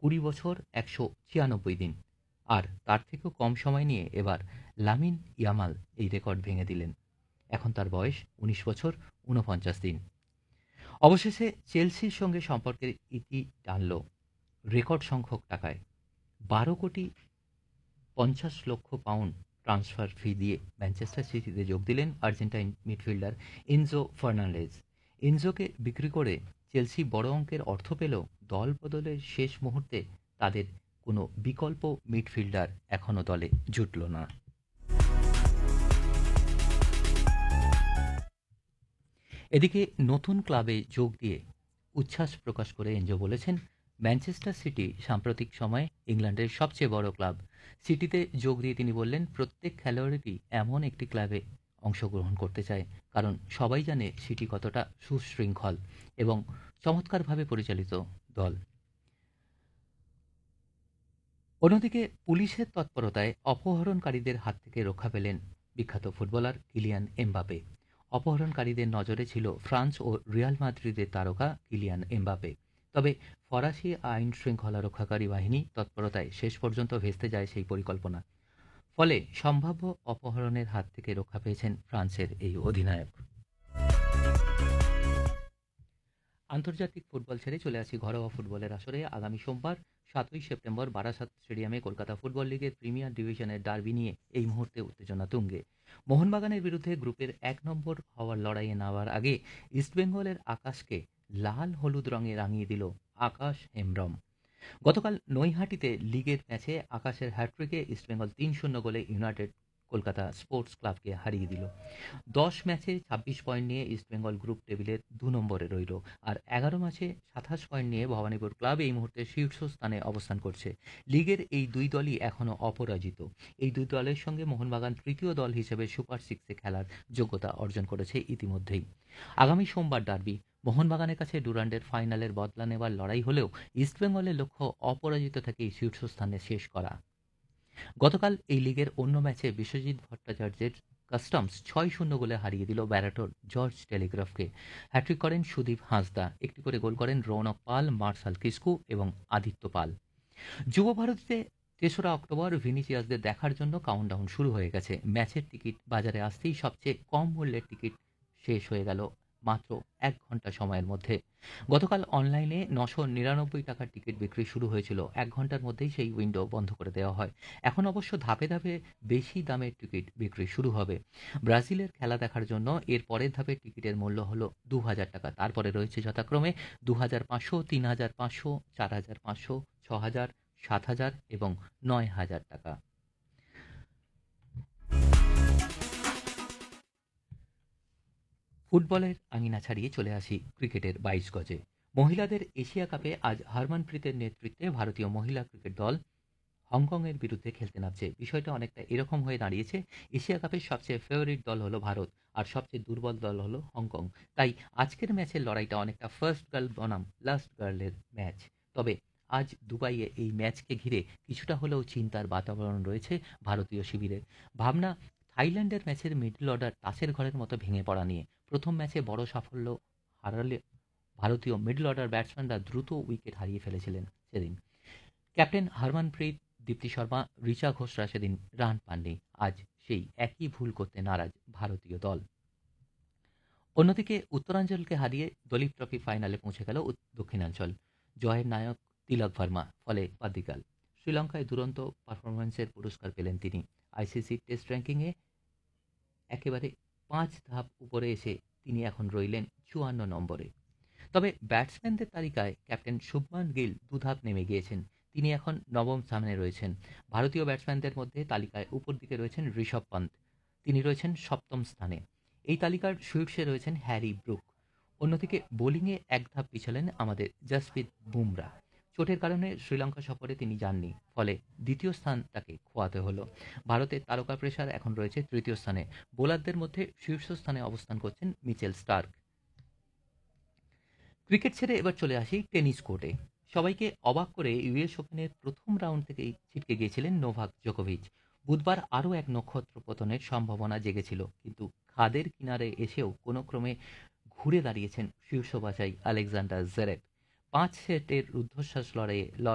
20 বছর 196 দিন, আর তার থেকেও কম সময় নিয়ে এবার লামিন ইয়ামাল এই রেকর্ড ভেঙে দিলেন। এখন তার বয়স 19 বছর 49 দিন। অবশেষে চেলসির সঙ্গে সম্পর্কের ইতি টানল রেকর্ড সংখ্যক টাকায়। 12,50,00,000 ট্রান্সফার ফি দিয়ে ম্যানচেস্টার সিটিতে যোগ দিলেন আর্জেন্টাইন মিডফিল্ডার এনজো ফার্নান্ডেজ। এনজোকে বিক্রি করে চেলসি বড় অঙ্কের অর্থ পেলেও দল বদলের শেষ মুহূর্তে তাদের কোনো বিকল্প মিডফিল্ডার এখনও দলে জুটল না। এদিকে নতুন ক্লাবে যোগ দিয়ে উচ্ছ্বাস প্রকাশ করে এনজো বলেছেন, ম্যানচেস্টার সিটি সাম্প্রতিক সময়ে ইংল্যান্ডের সবচেয়ে বড় ক্লাব। সিটিতে যোগ দিয়ে তিনি বললেন, প্রত্যেক খেলোয়াড়ই এমন একটি ক্লাবে অংশগ্রহণ করতে চায়, কারণ সবাই জানে সিটি কতটা সুশৃঙ্খল এবং চমৎকারভাবে পরিচালিত দল। অন্যদিকে পুলিশের তৎপরতায় অপহরণকারীদের হাত থেকে রক্ষা পেলেন বিখ্যাত ফুটবলার কিলিয়ান এমবাপে। অপহরণকারীদের নজরে ছিল ফ্রান্স ও রিয়াল মাদ্রিদের তারকা কিলিয়ান এমবাপে। তবে ফরাসি আইন শৃঙ্খলা রক্ষাকারী বাহিনী তৎপরতায় শেষ পর্যন্ত ভেস্তে যায় সেই পরিকল্পনা। ফলে সম্ভাব্য অপহরণের হাত থেকে রক্ষা পেয়েছেন ফ্রান্সের এই অধিনায়ক। আন্তর্জাতিক ফুটবল ছেড়ে চলে আসি ঘরোয়া ফুটবলের আসরে। আগামী সোমবার 7ই সেপ্টেম্বর বারাসাত স্টেডিয়ামে কলকাতা ফুটবল লিগের প্রিমিয়ার ডিভিশনের ডার্বি নিয়ে এই মুহূর্তে উত্তেজনা তুঙ্গে। মোহনবাগানের বিরুদ্ধে গ্রুপের 1 নম্বর হওয়ার লড়াইয়ে নামার আগে ইস্টবেঙ্গলের আকাশকে লাল হলুদ রঙে রাঙিয়ে দিল আকাশ হেমব্রম। গতকাল নৈহাটিতে লিগের ম্যাচে আকাশের হ্যাট্রিকে ইস্টবেঙ্গল 3-0 গোলে ইউনাইটেড কলকাতা স্পোর্টস ক্লাবকে হারিয়ে দিল। 10 ম্যাচে 26 পয়েন্ট নিয়ে ইস্টবেঙ্গল গ্রুপ টেবিলের 2 নম্বরে রইল, আর 11 ম্যাচে 27 পয়েন্ট নিয়ে ভবানীপুর ক্লাব এই মুহূর্তে শীর্ষস্থানে অবস্থান করছে। লিগের এই দুই দলই এখনও অপরাজিত। এই দুই দলের সঙ্গে মোহনবাগান তৃতীয় দল হিসেবে সুপার সিক্সে খেলার যোগ্যতা অর্জন করেছে ইতিমধ্যেই। আগামী সোমবার ডার্বি। মোহনবাগানের কাছে ডুরান্ডের ফাইনালের বদলা নেবার লড়াই হলেও ইস্টবেঙ্গলের লক্ষ্য অপরাজিত থেকেই শীর্ষস্থানে শেষ করা। গতকাল এই লিগের অন্য ম্যাচে বিশ্বজিৎ ভট্টাচার্যের কাস্টমস 6-0 গোলে হারিয়ে দিল ব্যারাটোর জর্জ টেলিগ্রাফকে। হ্যাট্রিক করেন সুদীপ হাঁসদা, একটি করে গোল করেন রৌনক পাল, মার্শাল কিস্কু এবং আদিত্য পাল। যুব ভারতীতে 3রা অক্টোবর ভিনিসিয়াসদের দেখার জন্য কাউন্টডাউন শুরু হয়ে গেছে। ম্যাচের টিকিট বাজারে আসতেই সবচেয়ে কম মূল্যের টিকিট শেষ হয়ে গেল মাত্র 1 ঘন্টা সময়ের মধ্যে। গতকাল অনলাইনে 999 টাকার টিকিট বিক্রি শুরু হয়েছিল। 1 ঘন্টার মধ্যেই সেই উইন্ডো বন্ধ করে দেওয়া হয়। এখন অবশ্য ধাপে ধাপে বেশি দামের টিকিট বিক্রি শুরু হবে। ব্রাজিলের খেলা দেখার জন্য এর পরের ধাপের টিকিটের মূল্য হলো 2000 টাকা। তারপরে রয়েছে যথাক্রমে 2500, 3500, 4500, 6000, 7000 এবং 9000 টাকা। ফুটবলের আঙিনা ছাড়িয়ে চলে আসি ক্রিকেটের 22 গজে। মহিলাদের এশিয়া কাপে আজ হরমনপ্রীতের নেতৃত্বে ভারতীয় মহিলা ক্রিকেট দল হংকংয়ের বিরুদ্ধে খেলতে নামছে। বিষয়টা অনেকটা এরকম হয়ে দাঁড়িয়েছে, এশিয়া কাপের সবচেয়ে ফেভারিট দল হলো ভারত, আর সবচেয়ে দুর্বল দল হলো হংকং। তাই আজকের ম্যাচের লড়াইটা অনেকটা ফার্স্ট গার্ল বনাম লাস্ট গার্লের ম্যাচ। তবে আজ দুবাইয়ে এই ম্যাচকে ঘিরে কিছুটা হলেও চিন্তার বাতাবরণ রয়েছে ভারতীয় শিবিরে। ভাবনা থাইল্যান্ডের ম্যাচের মিডল অর্ডার তাসের ঘরের মতো ভেঙে পড়া নিয়ে। প্রথম ম্যাচে বড় সাফল্য হারালে ভারতীয় মিডল অর্ডার ব্যাটসম্যানরা দ্রুত উইকেট হারিয়ে ফেলেছিলেন সেদিন। ক্যাপ্টেন হরমনপ্রীত, দীপ্তি শর্মা, রিচা ঘোষরা সেদিন রান পাননি। আজ সেই একই ভুল করতে নারাজ ভারতীয় দল। অন্যদিকে উত্তরাঞ্চলকে হারিয়ে দলীপ ট্রফি ফাইনালে পৌঁছে গেল দক্ষিণাঞ্চল। জয়ের নায়ক তিলক ভার্মা, ফলে বাদিকাল। শ্রীলঙ্কায় দুরন্ত পারফরম্যান্সের পুরস্কার পেলেন তিনি। আইসিসি টেস্ট র্যাঙ্কিংয়ে একেবারে 5 ধাপ উপরে এসে তিনি এখন রইলেন 54 নম্বরে। তবে ব্যাটসম্যানদের তালিকায় ক্যাপ্টেন শুভমান গিল 2 ধাপ নেমে গিয়েছেন। তিনি এখন 9ম স্থানে রয়েছেন। ভারতীয় ব্যাটসম্যানদের মধ্যে তালিকায় উপর দিকে রয়েছেন ঋষভ পন্ত, তিনি রয়েছেন 7ম স্থানে। এই তালিকার শীর্ষে রয়েছেন হ্যারি ব্রুক। অন্যদিকে বোলিংয়ে 1 ধাপ পিছলেন আমাদের জসপ্রীত বুমরা। চোটের কারণে শ্রীলঙ্কা সফরে তিনি যাননি, ফলে দ্বিতীয় স্থান তাকে খোয়াতে হলো। ভারতের তারকা পেসার এখন রয়েছে 3য় স্থানে। বোলারদের মধ্যে শীর্ষস্থানে অবস্থান করছেন মিচেল স্টার্ক। ক্রিকেট ছেড়ে এবার চলে আসি টেনিস কোর্টে। সবাইকে অবাক করে ইউএস ওপেনের প্রথম রাউন্ড থেকেই ছিটকে গিয়েছিলেন নোভাক জোকোভিচ। বুধবার আরও এক নক্ষত্র পতনের সম্ভাবনা জেগেছিল, কিন্তু খাদের কিনারে এসেও কোনো ক্রমে ঘুরে দাঁড়িয়েছেন শীর্ষ বাছাই আলেকজান্ডার জেরেভ। 5 সেটের রুদ্ধশ্বাস লড়াইয়ে